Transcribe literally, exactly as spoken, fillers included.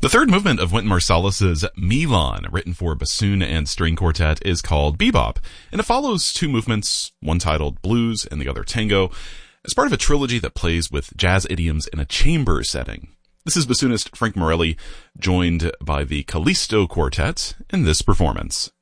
The third movement of Wynton Marsalis's Milan, written for bassoon and string quartet, is called Bebop, and it follows two movements, one titled Blues and the other Tango, as part of a trilogy that plays with jazz idioms in a chamber setting. This is bassoonist Frank Morelli, joined by the Callisto Quartet in this performance.